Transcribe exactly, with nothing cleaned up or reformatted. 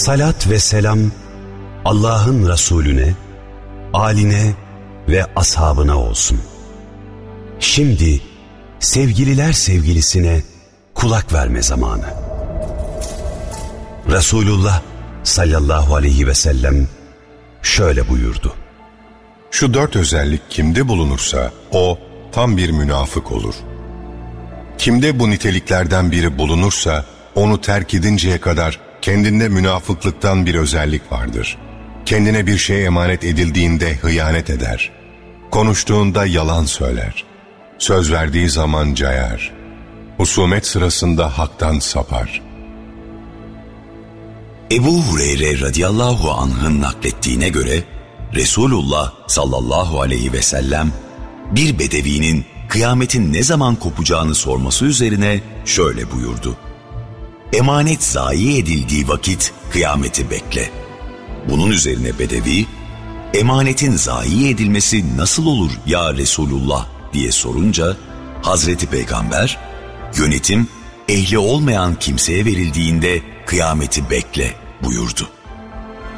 Salat ve selam Allah'ın Resulüne, âline ve ashabına olsun. Şimdi sevgililer sevgilisine kulak verme zamanı. Resulullah sallallahu aleyhi ve sellem şöyle buyurdu. Şu dört özellik kimde bulunursa o tam bir münafık olur. Kimde bu niteliklerden biri bulunursa onu terk edinceye kadar kendinde münafıklıktan bir özellik vardır. Kendine bir şey emanet edildiğinde hıyanet eder. Konuştuğunda yalan söyler. Söz verdiği zaman cayar. Husumet sırasında haktan sapar. Ebu Hureyre radıyallahu anh'ın naklettiğine göre Resulullah sallallahu aleyhi ve sellem bir bedevinin kıyametin ne zaman kopacağını sorması üzerine şöyle buyurdu. Emanet zayi edildiği vakit kıyameti bekle. Bunun üzerine bedevi, emanetin zayi edilmesi nasıl olur ya Resulullah diye sorunca Hazreti Peygamber, yönetim ehli olmayan kimseye verildiğinde kıyameti bekle buyurdu.